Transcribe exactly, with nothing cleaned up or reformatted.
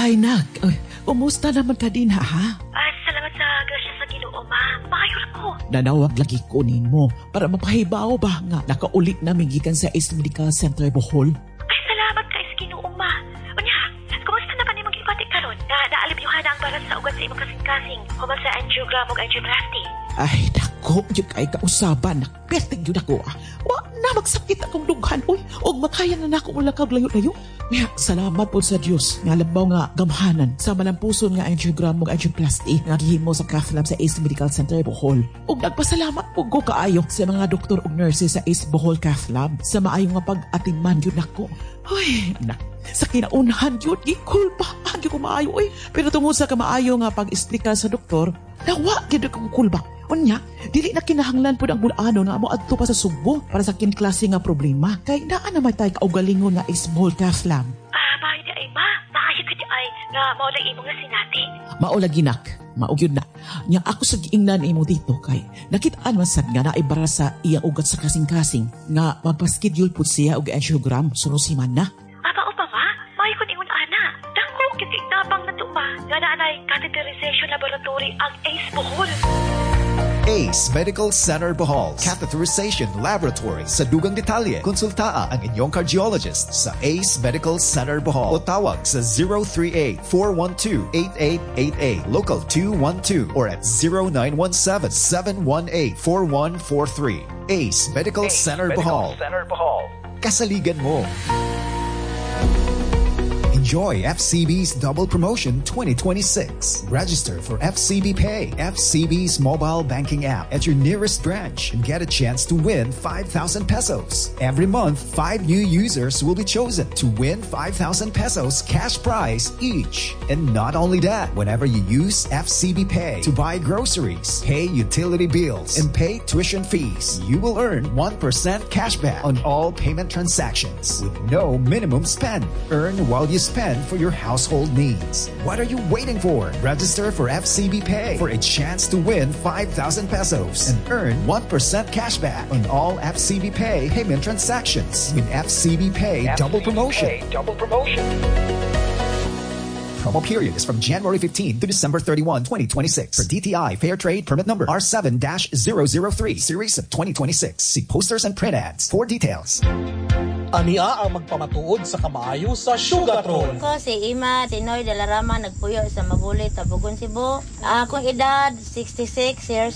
Ay, nak. Ay, kumusta naman ka din, ha? Ay, salamat sa grasya sa Ginoo, ma. Maayos ko. Nanawag lagi kunin mo para mapahibaw ba nga nakaulit na gikan sa Ace Medical Center Bohol. Ay, salamat kay sa Ginoo, ma. Unya, kumusta naman imong gipati karon? Na naalibyuhan ang baras sa ugat sa imong kasing-kasing human sa angiogram ug angioplasty. Ay, dako, yun kay kausaban. Nakpertig yun ako, ah. Wa na magsakit akong dughan, uy. O makaya na nako mula kag layo-layo. Kaya, salamat po sa Diyos. Nga labaw nga gamhanan sa malampuson nga angiogram ug angioplasty nga gihimo sa cath lab sa Ace Medical Center Bohol. Ug nagpasalamat po ko kaayo sa mga doktor ug nurses sa Ace Bohol Cath Lab sa maayong nga pag-atingman yun ako. Uy, nak. Sa kinaunahan yun, gikul pa. Agi ko maayo, uy. Pero tungod sa kamaayo nga pag-esplika sa doktor, nawa, gina kong kulba. Unya, dili na kinahanglan po ng bulano na mo adto pa sa Subo para sa kinklase nga problema. Kay naa naman tayo kaugalingon nga Ace Bohol Cath Lab. Ah, maayo di ay, ma. Maayo ka di ay nga maulang imong nga sinati. Maulagi nak, maugyod na. Nya ako sa giingnan imo dito kay nakitaan man sad nga naibara sa iyang ugat sa kasing-kasing nga magpa-schedule pud siya og angiogram suno si man na. Aba upa ma, maayo kun ingon ana. Dako kiti tabang na tupa nga naanay catheterization laboratory ang Ace Bohol. Ace Medical Center Bohol Catheterization Laboratory. Sa dugang detalye, konsultaa ang inyong cardiologist sa Ace Medical Center Bohol o tawag sa zero three eight, four one two, eight eight eight eight, local two one two or at zero nine one seven, seven one eight, four one four three. Ace Medical Ace Center Bohol. Center Bohol. Kasaligan mo. Enjoy F C B's Double Promotion twenty twenty-six. Register for F C B Pay, F C B's mobile banking app at your nearest branch and get a chance to win five thousand pesos. Every month, five new users will be chosen to win five thousand pesos cash prize each. And not only that, whenever you use F C B Pay to buy groceries, pay utility bills, and pay tuition fees, you will earn one percent cashback on all payment transactions with no minimum spend. Earn while you spend for your household needs. What are you waiting for? Register for F C B Pay for a chance to win five thousand pesos and earn one percent cashback on all F C B Pay payment transactions with F C B Pay F C B Double Promotion. Pay Double Promotion. Promo period is from January fifteenth to December thirty-first, twenty twenty-six. For D T I Fair Trade Permit Number R seven dash zero zero three Series of twenty twenty-six. See posters and print ads for details. Ania ang magpamatuod sa kamaayo sa Sugartron. Ko si Ima Tinoy Dalarama nagpuyo sa Mabulit, Tabugon, Cebu. Akong edad sixty-six years